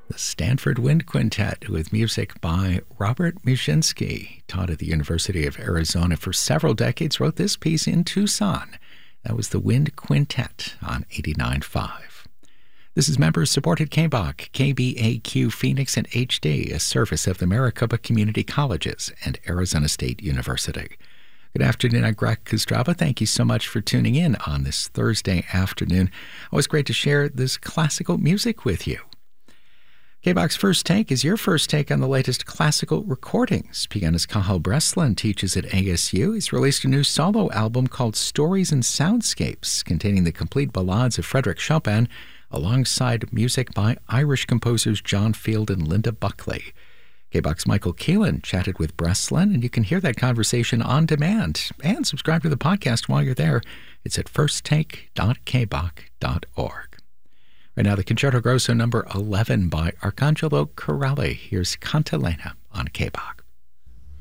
The Stanford Wind Quintet with music by Robert Muszynski, taught at the University of Arizona for several decades, wrote this piece in Tucson. That was the Wind Quintet on 89.5. This is member-supported KBOC, KBAQ Phoenix, and HD, a service of the Maricopa Community Colleges and Arizona State University. Good afternoon, I'm Greg Kostrava. Thank you so much for tuning in on this Thursday afternoon. Always great to share this classical music with you. KBOC's First Take is your first take on the latest classical recordings. Pianist Cathal Breslin teaches at ASU. He's released a new solo album called Stories and Soundscapes, containing the complete ballades of Frédéric Chopin, alongside music by Irish composers John Field and Linda Buckley. KBOC's Michael Keelan chatted with Breslin, and you can hear that conversation on demand and subscribe to the podcast while you're there. It's at firsttake.kboc.org. Right now, the Concerto Grosso number 11 by Arcangelo Corelli. Here's Cantilena on KBOC.